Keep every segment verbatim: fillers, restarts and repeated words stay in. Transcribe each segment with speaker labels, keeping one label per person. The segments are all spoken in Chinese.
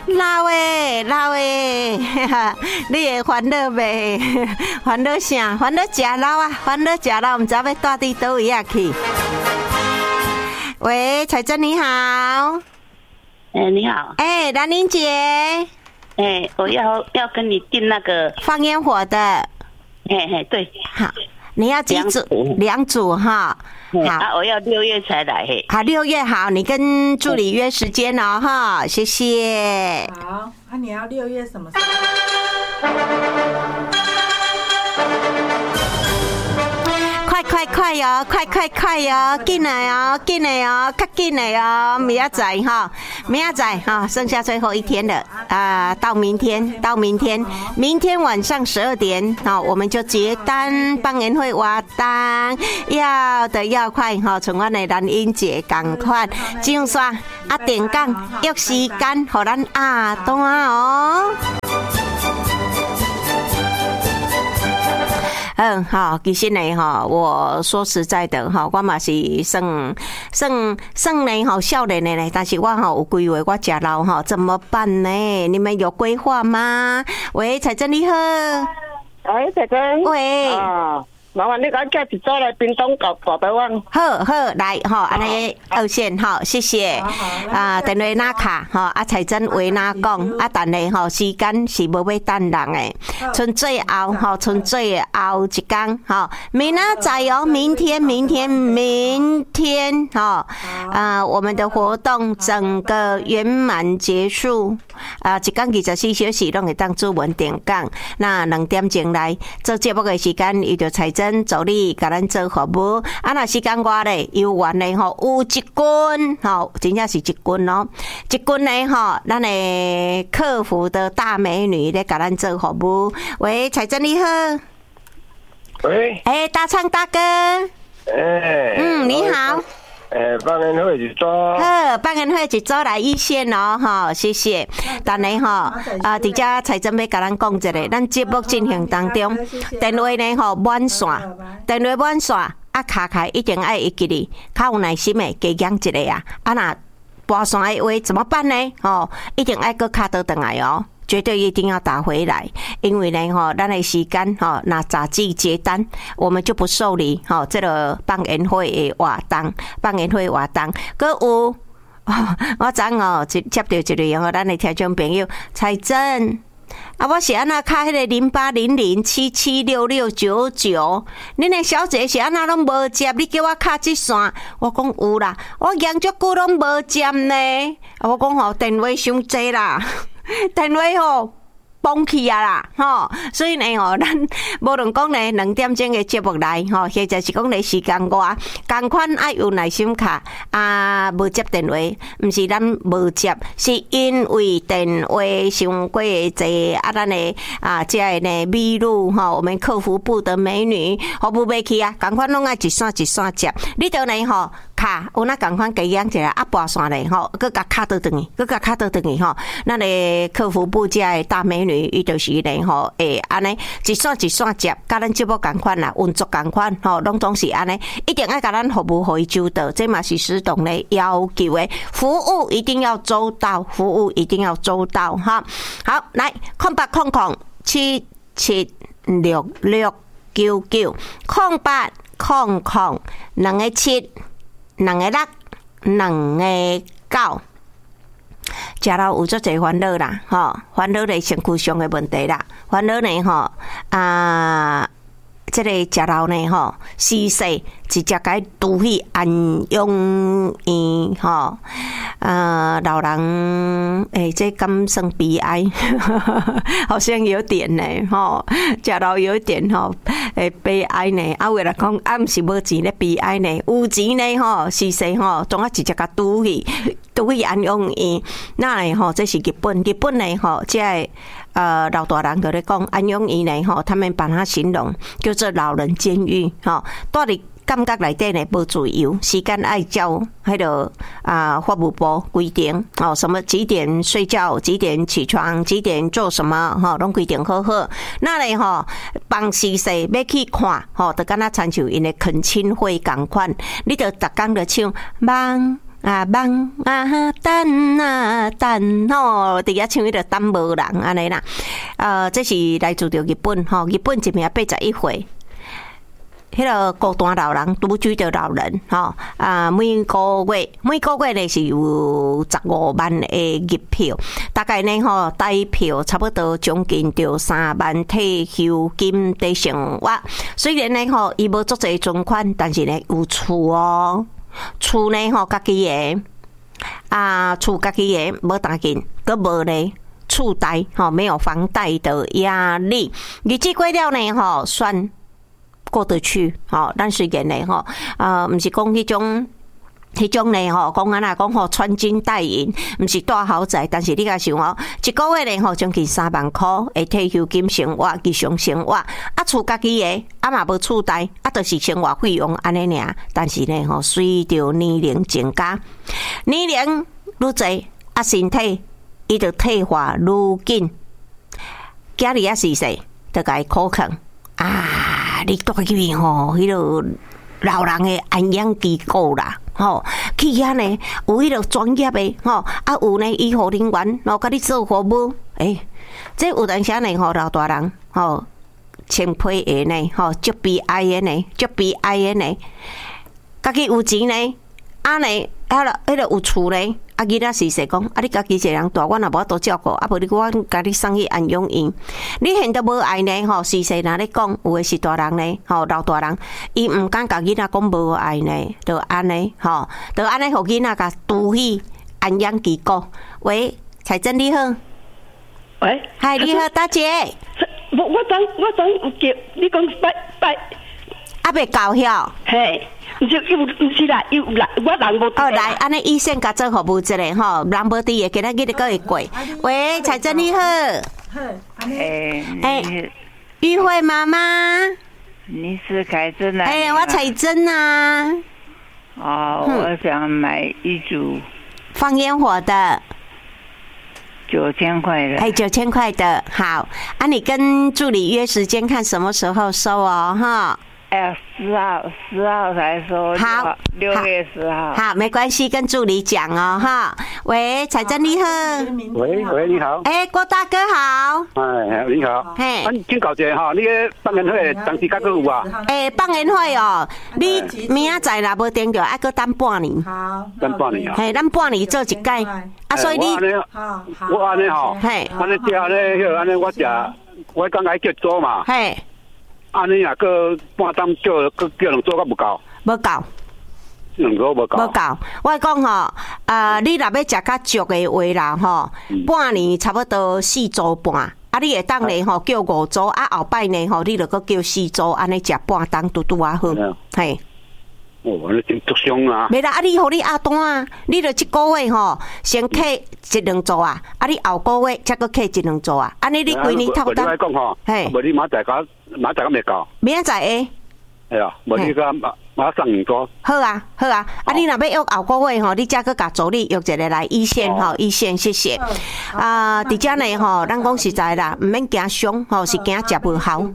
Speaker 1: 老诶，老诶，你会烦恼袂？烦恼啥？烦恼食老啊，烦恼食老，唔知要带伫倒位啊去。喂，彩珍你好。
Speaker 2: 哎、欸，你好。
Speaker 1: 哎、欸，兰玲姐。
Speaker 2: 哎、欸，我要要跟你订那个
Speaker 1: 放烟火的。
Speaker 2: 嘿嘿，对。
Speaker 1: 好，你要几组？两组哈。
Speaker 2: 好，啊、我要六月才来嘿。
Speaker 1: 好，六月好，你跟助理约时间哦哈，谢谢。
Speaker 3: 好，那、啊、你要六月什么时候？
Speaker 1: 快快快哟！快快快哟！进来哦，进来哦，较紧来哦！明仔载哈，明仔载哈，剩下最后一天了啊、呃！到明天，到明天，明天晚上十二点哈，我们就结单，帮人会挖单，要的要快哈！从我的兰英姐赶快上刷啊，定岗约时间，互咱下单哦。嗯，好，其实呢，哈，我说实在的，哈，我嘛是算算算呢，哈，少年的呢，但是我哈有规划，我吃老哈，怎么办呢？你们有规划吗？喂，彩珍你好，
Speaker 4: 喂，彩珍，
Speaker 1: 喂，
Speaker 4: 啊，麻烦你赶快一早来屏东搞大台湾。
Speaker 1: 好好来哈，安尼二线哈，谢谢啊，电话哪卡哈，啊彩珍话哪讲啊，但是哈时间是无要等人的，剩最后哈，剩最后一天哈，明仔载哦，明天明天明天哈啊，我们的活动整个圆满结束啊，一天二十四小时拢会当主文定岗，那两点钟来做节目的时间，伊就彩珍。助理甲咱做服务，啊，若时间外咧，有缘咧吼，有一群吼，真正是一群咯，一群咧吼，咱的客服的大美女咧，甲咱做服务。喂，彩珍你好。
Speaker 5: 喂。
Speaker 1: 哎、欸，大昌大哥。哎、
Speaker 5: 欸。
Speaker 1: 嗯，你好。
Speaker 5: 诶，放烟火一组。
Speaker 1: 好，放烟火一组来一线哦，哈，谢谢。但是哈，啊，伫遮彩珍要甲咱讲一个，咱节目进行当中，电话呢吼满线，电话满线，啊，卡卡一定爱会记哩，较有耐心的加讲一个啊，啊那拨线的话怎么办呢？哦，一定爱搁卡倒转来哦。绝对一定要打回来，因为呢，吼，咱的时间吼，那早季结单，我们就不受理吼，这个放烟火的活动，放烟火活动，搁有，我昨哦接到一个吼，咱的听众朋友彩珍。啊，我是安那卡迄个零八零零七七六六九九，恁的小姐是安那拢无接，你叫我卡这线，我讲有啦，我养足久拢无接呢，啊，我讲吼电话伤济啦。电话吼崩去啊啦，吼，所以呢吼，咱无论讲呢两点钟的节目来吼，或者是讲咧时间外，同款爱有耐心卡啊，无接电话，毋是咱无接，是因为电话上过济啊，咱的啊，这的呢美女吼，我们客服部的美女服务袂去啊，同款拢爱一线一线接，你着呢吼。卡有那赶快给养起来啊，拨线嘞吼，佮甲卡倒转去，佮甲卡倒转去吼。咱的客服部这的大美女，伊就是咧吼，诶，安尼一线一线接，甲咱节目共款啦，运作共款吼，拢总是安尼，一定爱甲咱服务互伊周到，这嘛是师董咧要求的，服务一定要周到，服务一定要周到哈。好，来空八空空七七六六九九空八空空两个七。两个六，两个九，食了有足侪烦恼啦，吼，烦恼咧身躯上的问题啦，烦恼呢吼啊，这个食了呢吼，死死直接该拄去安养院吼，呃，老人诶、欸，这敢算悲哀，好像有点呢，吼，食了有点吼。诶，悲哀呢？啊，为了讲，啊，毋是无钱咧悲哀呢，有钱呢吼，是说吼，总啊直接甲拄去，拄去安养院。那呢吼，这是日本，日本呢吼，即个呃老大人就咧讲安养院呢吼，他们把它形容叫做老人监狱吼，住伫感觉内底呢无自由，时间爱照迄个啊法务部规定哦，什么几点睡觉，几点起床，几点做什么哈，拢规定好好。那咧吼，帮时势要去看吼，就敢若参像因的恳亲会共款，你着逐工着唱梦。 啊梦啊等啊等吼，伫遐唱迄个等无人安尼啦。呃，这是来自着日本吼，日本一名八十一岁。迄个孤单老人独居的老人，吼啊，每个月每个月呢是有十五万的月票，大概呢吼台票差不多将近着三万退休金在生活。虽然呢吼伊无足侪存款，但是呢有厝哦，厝呢吼家己的啊，厝家己的无要紧，佮无呢。厝贷吼没有房贷的压力，日子过了呢吼算。过得去，吼，咱虽然呢，吼，呃，毋是讲迄种，迄种呢，吼，讲安那讲吼穿金戴银，毋是大豪宅，但是你甲想哦，一个月呢，吼，将近三万箍的退休金生活，日常生活，啊，厝家己的，啊嘛无厝贷，啊，就是生活费用安尼尔，但是呢，吼，随着年龄增加，年龄愈侪，啊，身体伊就退化愈紧，家里啊是谁，就甲伊苦劝啊。你带去吼，迄个老人的安养机构啦，吼，去遐呢有迄个专业的吼，啊有呢医护人员，然后甲你做服务，诶、欸，这有当时呢吼老大人吼，千批的呢吼，足悲哀的呢，足悲哀的呢，家己有钱呢，啊呢，啊了，迄个有厝呢。啊，囡仔是说讲，啊，你家己一个人大，我若无多照顾，啊，无你我家己送去安养院。你现在无爱呢，吼，是说哪咧讲？有诶是大人呢，吼，老大人，伊毋敢甲囡仔讲无爱呢，就安尼，吼，就安尼，互囡仔甲拄去安养机构。喂，彩珍你好，
Speaker 4: 喂，
Speaker 1: 嗨，你好，大姐。
Speaker 4: 我我昨我昨有叫你讲拜拜，
Speaker 1: 啊，未到晓。
Speaker 4: 嘿。毋是伊有，毋是啦，伊有来，我人无。
Speaker 1: 哦，来，安尼医生甲做服务一下吼，人无伫诶，今仔日个会过。喂，彩珍你好。
Speaker 3: 好，
Speaker 6: 哎
Speaker 1: 哎，玉慧妈妈。
Speaker 6: 你是凯珍啊？
Speaker 1: 哎，我彩珍啊。
Speaker 6: 哦，我想买一组
Speaker 1: 放烟火的。
Speaker 6: 九千块的。
Speaker 1: 哎，九千块的，好。啊，你跟助理约时间，看什么时候收哦，哈。
Speaker 6: 哎呀，十号十号才说，
Speaker 1: 好，
Speaker 6: 六月十号。
Speaker 1: 好，没关系，跟助理讲哦，哈。喂，彩珍你好。
Speaker 5: 喂喂，你好。
Speaker 1: 哎，郭大哥好。
Speaker 5: 哎，你好。
Speaker 1: 嘿，
Speaker 5: 啊，请教者吼，你个放烟火当时甲佫有啊？
Speaker 1: 哎，放烟火哦，你明仔载若无订着，爱佫等半年。
Speaker 3: 好，
Speaker 5: 等半年啊。
Speaker 1: 嘿，咱半年做一届，啊，所以你，
Speaker 5: 我安尼吼，
Speaker 1: 嘿，
Speaker 5: 安尼食呢，迄个安尼我食，我刚才叫做嘛。
Speaker 1: 嘿。
Speaker 5: 安尼啊，个半担叫个叫两组，敢无够？
Speaker 1: 无够，
Speaker 5: 两组无够。
Speaker 1: 无够。我讲吼，啊，你若要食较足的话啦，吼，半年差不多四组半。啊，你会当咧吼叫五组，啊后摆呢吼，你就搁叫四组，安尼食半担拄拄啊好，嘿。
Speaker 5: 哦，安尼真足伤啊！
Speaker 1: 袂啦，啊你互你下单啊，你著即个月吼先客一两组啊，啊你后个月才搁客一两组啊，安尼你规年差不多。
Speaker 5: 无你讲吼，嘿，无你马仔个马仔个未够。
Speaker 1: 明仔载诶。
Speaker 5: 哎呀，无你个马马上两组。
Speaker 1: 好啊，好啊，啊你若要约后个月吼，你才搁甲助理约一个来一线吼，一线谢谢。啊，伫遮呢吼，咱讲实在啦，毋免惊伤吼，是惊食无效。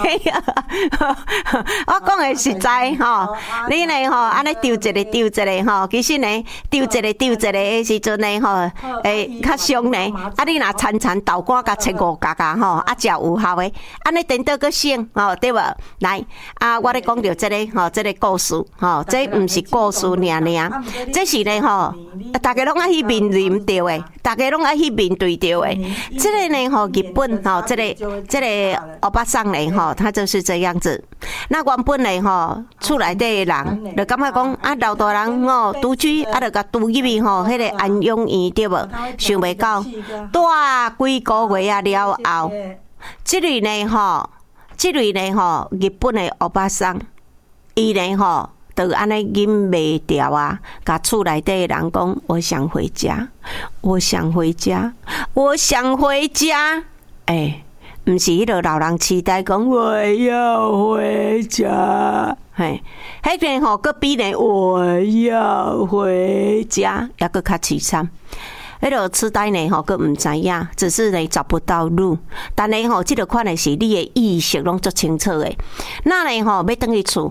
Speaker 1: 我讲诶实在吼，你呢吼安尼丢一个丢一个吼，其实呢丢一个丢一个诶时阵呢吼，诶较伤呢。啊你若餐餐豆干甲切五角角吼，啊食有效诶，安尼等到个省吼，对无？来啊，我咧讲着即个吼，即个故事。吼，这毋是故事尔尔，这是咧吼，大家拢爱去面临着诶，大家拢爱去面对着诶。这个呢吼，日本吼，这个这个欧巴桑呢吼，他就是这样子。那原本呢吼，厝内底诶人就感觉讲啊，老大人吼独居，啊，就甲拄入去吼，迄个安养院对无？想袂到，住几个月啊了后，这类呢吼，这类呢吼，日本诶欧巴桑。伊呢吼，就安尼忍袂掉啊！甲厝内底人讲，我想回家，我想回家，我想回家。哎、欸，毋是迄个老人期待讲我要回家，嘿，迄个吼个比呢我要回家，抑个较凄惨。迄个痴呆呢吼，佮毋知影，只是呢找不到路。但呢吼，即个款的是你的意识拢足清楚的。那呢吼，要转去厝。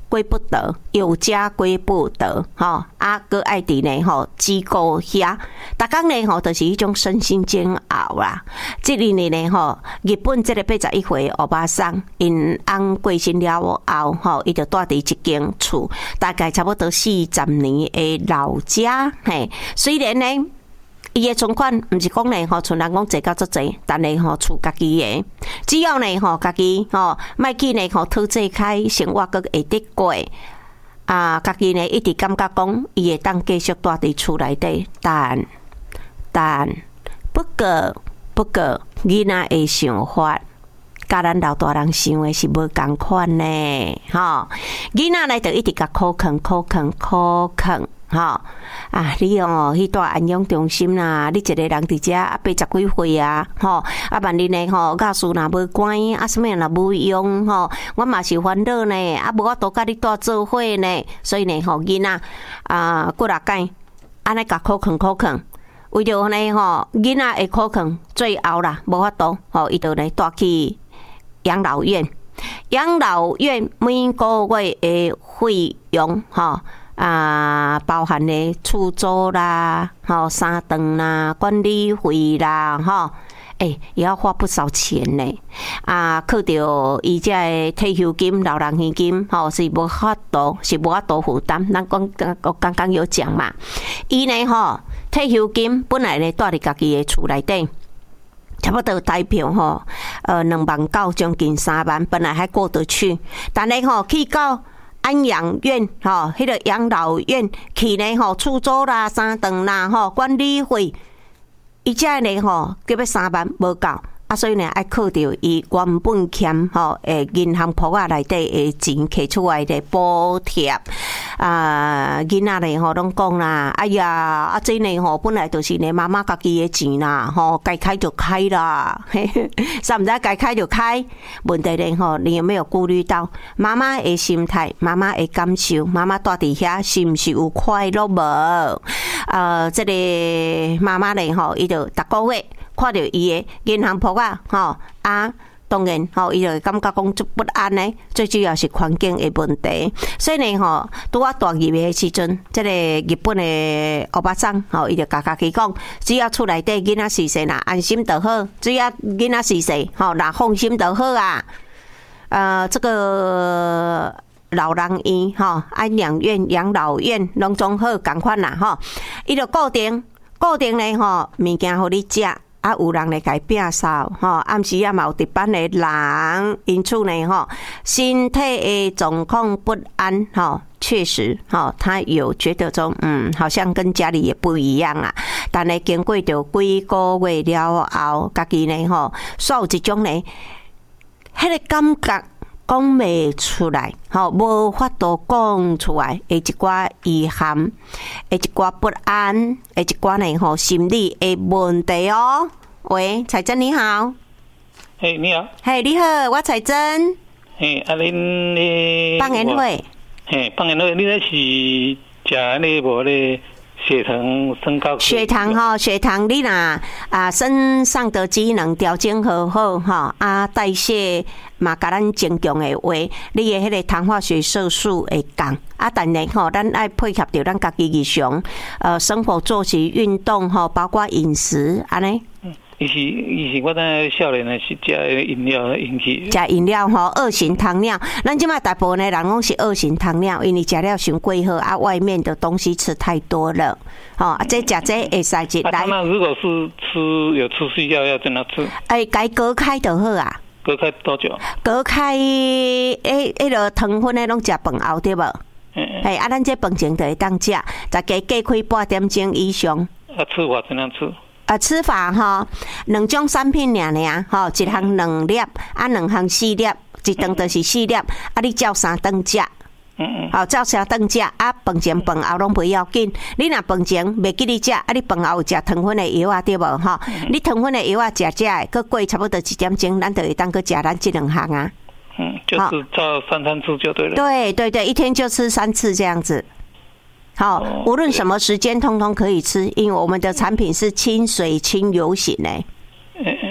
Speaker 1: 归不得，有家归不得，吼啊，搁爱伫呢吼机构遐，逐工呢吼就是迄种身心煎熬啦。即二年呢吼，日本即个八十一岁欧巴桑，因翁过身了后，吼，伊就住伫一间厝，大概差不多四十年的老家，嘿，虽然呢。伊的存款毋是讲呢吼，像人讲坐到足济，但呢吼厝家己的，只要呢吼家己吼，莫去呢吼讨债开，生活阁会得过，啊，家己呢一直感觉讲，伊会当继续住伫厝内底，但但不过不过囡仔的想法，甲咱老大人想的是无共款呢，吼，囡仔呢就一直甲苦劝苦劝苦劝。吼啊！你哦，去住安养中心啦，你一个人伫遮啊，八十几岁啊，吼啊，万一呢吼，教室若无关，啊，什么若无用吼，我嘛是烦恼呢，啊，无我都甲你住做伙呢，所以呢，吼囡仔啊，过来讲，安尼甲苦劝苦劝，为着呢吼囡仔会苦劝，最后啦，无法度，吼伊就呢住去养老院，养老院每个月的费用，吼。啊，包含咧厝租啦，吼三顿啦，管理费啦，吼，诶，也要花不少钱呢。啊，靠着伊遮个退休金、老人现金，吼是无法度，是无法度负担。咱刚刚刚刚有讲嘛，伊呢吼退休金本来咧住伫家己的厝内底。差不多台票吼，呃，两万九将近三万，本来还过得去，但是吼去到安养院吼，迄个养老院去呢吼，厝租啦、三顿啦吼，管理费，伊遮呢吼，叫要三万无够，啊，所以呢爱靠着伊原本欠吼诶银行簿仔内底诶钱摕出来的补贴。啊，囡仔呢吼，拢讲啦，哎呀，啊，这呢吼，本来就是呢妈妈家己的钱啦，吼，该开就开啦，嘿嘿，啥毋知该开就开。问题呢吼，你有没有顾虑到妈妈的心态、妈妈的感受？妈妈住伫遐是毋是有快乐无？呃，这个妈妈呢吼，伊就逐个月看到伊的银行簿仔吼啊。当然，吼，伊就会感觉讲足不安呢。最主要是环境的问题，所以呢，吼，拄我大入的时阵，即个日本的欧巴桑，吼，伊就家家己讲，只要厝内底囡仔是细啦，安心就好；只要囡仔是细，吼，若放心就好啊。呃，这个老人院，吼，安养院、养老院，拢总好共款啦，吼，伊就固定固定咧，吼，物件互你食。啊，有人来甲摒扫，吼，暗时啊嘛有值班的人，因此呢，吼，身体的状况不安，吼，确实，吼，他有觉得说，嗯，好像跟家里也不一样啊。但是经过着几个月了后，家己呢，吼，煞有一种呢，迄个感觉讲袂出来，吼，无法度讲出来，会一寡遗憾，会一寡不安，会一寡呢吼心理的问题哦。喂，彩珍你好。
Speaker 7: 嘿，你好。
Speaker 1: 嘿，你好，我彩珍。
Speaker 7: 嘿，啊，恁咧。
Speaker 1: 放年会。
Speaker 7: 嘿，放年会，你那是食安尼无咧？血糖升高，
Speaker 1: 血糖哈，血糖你若啊身上的机能调整好好哈啊代谢嘛，甲咱正常的话，你的迄个糖化血色素会降啊。当然吼，咱爱配合着咱家己日常呃生活作息、运动吼，包括饮食安尼。
Speaker 7: 伊是伊是我咱少年的是食饮料引起。
Speaker 1: 食饮料吼，二型糖尿，咱即摆大部分的人拢是二型糖尿，因为食了伤过好啊，外面的东西吃太多了，吼啊，这食这会使一来。
Speaker 7: 那如果是吃有吃需要要怎样吃？
Speaker 1: 哎，该隔开就好啊。
Speaker 7: 隔开多久？
Speaker 1: 隔开诶，迄个糖分诶，拢食饭后对无？哎，啊，咱这饭前就会当食，再加隔开半点钟以上。
Speaker 7: 啊，吃法怎样吃？
Speaker 1: 啊，吃法吼，两种产品尔尔，吼，一项两粒，啊，两项四粒，一顿就是四粒，啊，你照三顿食。嗯嗯。好，照三顿食，啊，饭前饭后拢不要紧。你若饭前袂记你食，啊，你饭后有食糖分的药啊，对无吼？你糖分的药啊，食食的，佮过差不多一点钟，咱就会当佮食咱这两项啊。
Speaker 7: 嗯，就是照三餐吃就对了。
Speaker 1: 对对对，一天就吃三次这样子。好，无论什么时间，通通可以吃，因为我们的产品是清水清油型诶。
Speaker 7: 嗯嗯嗯。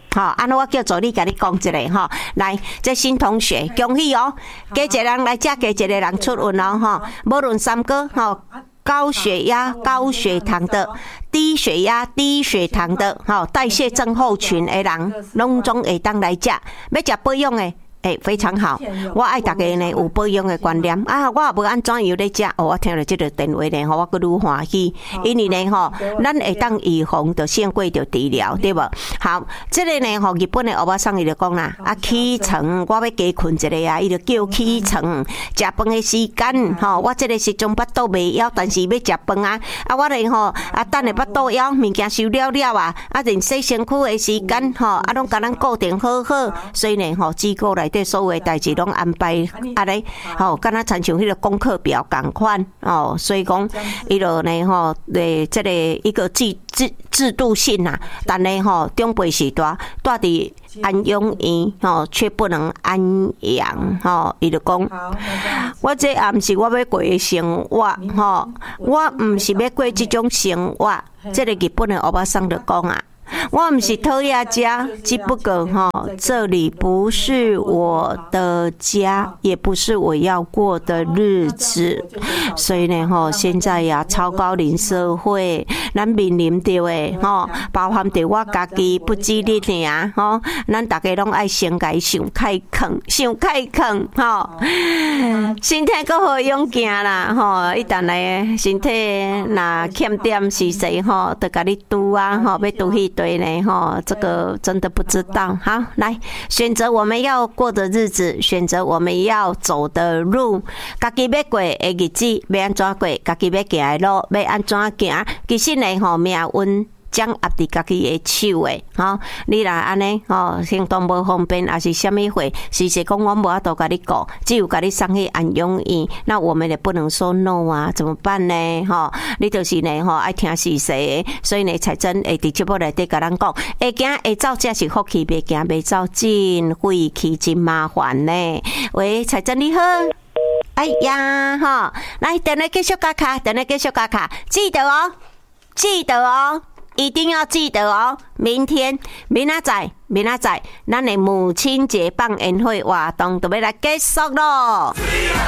Speaker 1: 好，安我叫助理甲你讲一下吼。来，这新同学恭喜哦，加一个人来遮，加一个人出运哦吼。无论三个吼。高血压、高血糖的、低血压、低血糖的、吼代谢症候群的人，拢总会当来食。要食保养的。诶、欸，非常好！我爱大家呢有保养的观念啊！我也无安怎样咧食哦，我听到这个电话呢，我阁愈欢喜，因为呢吼，咱会当预防着胜过着治疗，对无？好，这个呢吼，日本的欧巴桑伊就讲啦，啊起床我要加困一下啊，伊就叫起床，食饭的时间吼，我这个时阵巴肚袂枵，但是要食饭啊，啊我咧吼啊等下巴肚枵，物件收了了啊，啊连洗身躯的时间吼，啊拢甲咱固定好好，所以呢吼，机构来。对所有的代志拢安排安尼，吼，敢若亲像迄个功课表共款哦，所以讲伊就呢吼，诶，这个一个制制制度性啊，但呢吼，长辈时代住伫安养院吼，却不能安养吼，伊就讲，我这也毋是我要过的生活吼，我毋是要过这种生活，这个日本的欧巴桑就讲啊。我不是讨厌家，只不过哈，这里不是我的家，也不是我要过的日子。所以呢，哈，现在呀，超高龄社会，咱面临着的哈，包含着我家己不止你尔哈，咱大家拢爱先改想开垦，想开垦哈，身体够好勇行啦哈，一旦来身体若欠点是谁哈，就甲你拄啊哈，要拄去。对呢，哈，这个真的不知道。好，来选择我们要过的日子，选择我们要走的路，家己要过的日子要安怎过，家己要行的路要安怎行。其实呢，吼命运。掌握伫家己的手诶，吼！你若安尼，吼，行动无方便，还是虾米货？是实讲我无法度甲你顾，只有甲你送去安养院，那我们也不能说 no 啊，怎么办呢？吼，你就是呢，吼，爱听事实的，所以呢，才真会伫节目内底甲咱讲，会行会走，才是福气；袂行袂走，真费气，真麻烦呢。喂，才真你好。哎呀，吼，来，等下继续加卡，等下继续加卡，记得哦，记得哦。一定要记得哦！明天、明仔载、明仔载，咱的母亲节放宴会活动就要来结束咯。